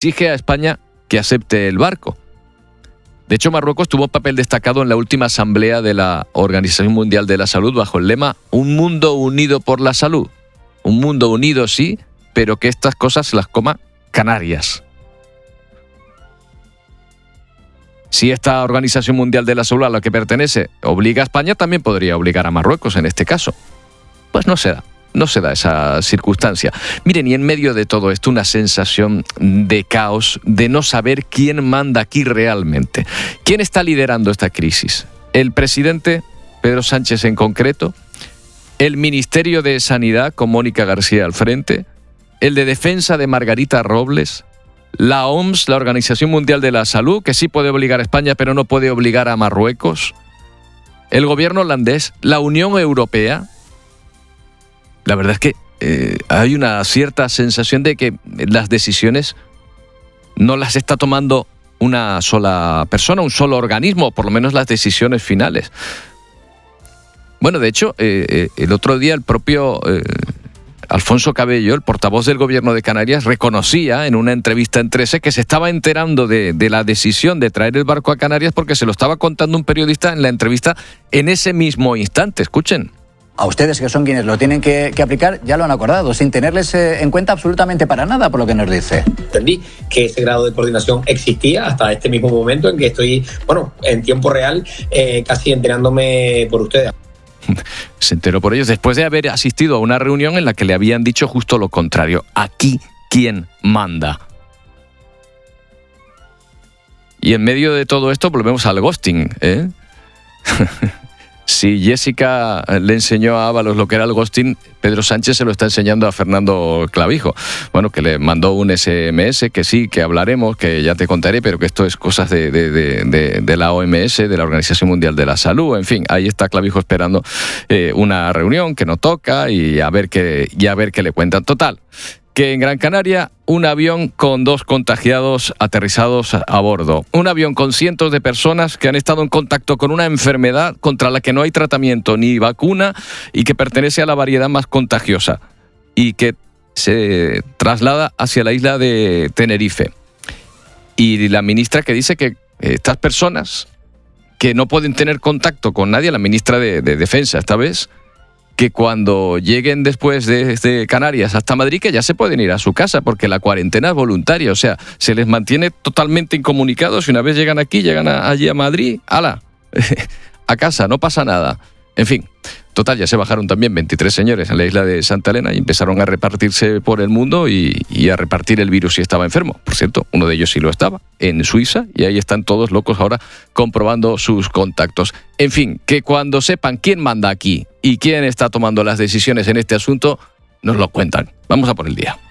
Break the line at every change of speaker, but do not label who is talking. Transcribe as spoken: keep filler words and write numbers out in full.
exige a España que acepte el barco. De hecho, Marruecos tuvo un papel destacado en la última asamblea de la Organización Mundial de la Salud bajo el lema «Un mundo unido por la salud». Un mundo unido, sí, pero que estas cosas se las coma Canarias. Si esta Organización Mundial de la Salud a la que pertenece obliga a España, también podría obligar a Marruecos en este caso. Pues no se da. No se da esa circunstancia. Miren, y en medio de todo esto, una sensación de caos, de no saber quién manda aquí realmente. ¿Quién está liderando esta crisis? ¿El presidente, Pedro Sánchez en concreto? ¿El Ministerio de Sanidad, con Mónica García al frente? ¿El de Defensa de Margarita Robles? ¿La O M S, la Organización Mundial de la Salud, que sí puede obligar a España, pero no puede obligar a Marruecos? ¿El gobierno holandés? ¿La Unión Europea? La verdad es que eh, hay una cierta sensación de que las decisiones no las está tomando una sola persona, un solo organismo, por lo menos las decisiones finales. Bueno, de hecho, eh, eh, el otro día el propio eh, Alfonso Cabello, el portavoz del Gobierno de Canarias, reconocía en una entrevista en trece que se estaba enterando de, de la decisión de traer el barco a Canarias porque se lo estaba contando un periodista en la entrevista en ese mismo instante. Escuchen.
A ustedes, que son quienes lo tienen que, que aplicar, ya lo han acordado, sin tenerles eh, en cuenta absolutamente para nada, por lo que nos dice.
Entendí que ese grado de coordinación existía hasta este mismo momento en que estoy, bueno, en tiempo real, eh, casi enterándome por ustedes.
Se enteró por ellos después de haber asistido a una reunión en la que le habían dicho justo lo contrario. Aquí, ¿quién manda? Y en medio de todo esto volvemos al ghosting, ¿eh? Si Jessica le enseñó a Ábalos lo que era el ghosting, Pedro Sánchez se lo está enseñando a Fernando Clavijo. Bueno, que le mandó un ese eme ese, que sí, que hablaremos, que ya te contaré, pero que esto es cosas de, de, de, de, de la O M S, de la Organización Mundial de la Salud. En fin, ahí está Clavijo esperando eh, una reunión que no toca y a ver qué, y a ver qué le cuentan. Total, que en Gran Canaria un avión con dos contagiados aterrizados a bordo. Un avión con cientos de personas que han estado en contacto con una enfermedad contra la que no hay tratamiento ni vacuna y que pertenece a la variedad más contagiosa y que se traslada hacia la isla de Tenerife. Y la ministra que dice que estas personas que no pueden tener contacto con nadie, la ministra de, de Defensa esta vez, que cuando lleguen después desde Canarias hasta Madrid, que ya se pueden ir a su casa, porque la cuarentena es voluntaria, o sea, se les mantiene totalmente incomunicados y una vez llegan aquí, llegan a, allí a Madrid, ¡hala! A casa, no pasa nada. En fin, total, ya se bajaron también veintitrés señores en la isla de Santa Elena y empezaron a repartirse por el mundo y, y a repartir el virus si estaba enfermo. Por cierto, uno de ellos sí lo estaba, en Suiza, y ahí están todos locos ahora comprobando sus contactos. En fin, que cuando sepan quién manda aquí y quién está tomando las decisiones en este asunto, nos lo cuentan. Vamos a por el día.